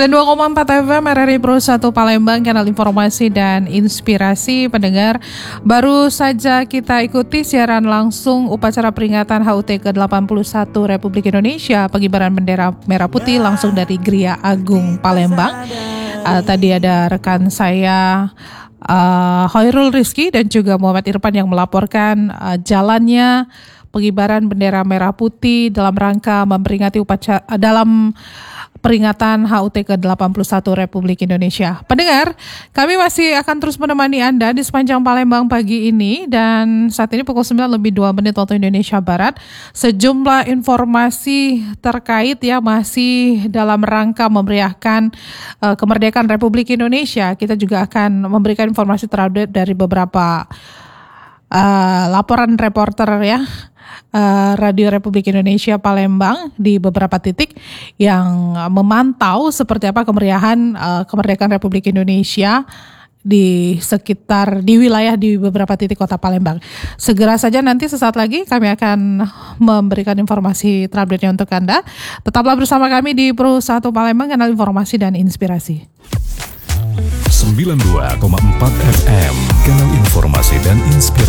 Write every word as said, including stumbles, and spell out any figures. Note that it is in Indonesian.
sembilan puluh dua koma empat F M R R I Pro satu Palembang, kanal informasi dan inspirasi. Pendengar, baru saja kita ikuti siaran langsung upacara peringatan H U T ke delapan puluh satu Republik Indonesia, pengibaran bendera merah putih langsung dari Gria Agung Palembang. Uh, tadi ada rekan saya uh, Hoirul Rizky dan juga Muhammad Irfan yang melaporkan uh, jalannya pengibaran bendera merah putih dalam rangka memperingati upacara uh, dalam peringatan H U T ke delapan puluh satu Republik Indonesia. Pendengar, kami masih akan terus menemani Anda di sepanjang Palembang pagi ini, dan saat ini pukul sembilan lebih dua menit waktu Indonesia Barat. Sejumlah informasi terkait ya masih dalam rangka memeriahkan uh, kemerdekaan Republik Indonesia. Kita juga akan memberikan informasi terupdate dari beberapa uh, laporan reporter ya. Uh, Radio Republik Indonesia Palembang di beberapa titik yang memantau seperti apa kemeriahan uh, kemerdekaan Republik Indonesia di sekitar di wilayah di beberapa titik kota Palembang. Segera saja nanti sesaat lagi kami akan memberikan informasi terupdate-nya untuk Anda. Tetaplah bersama kami di Pro satu Palembang, kanal informasi dan inspirasi. sembilan puluh dua koma empat F M, kanal informasi dan inspirasi.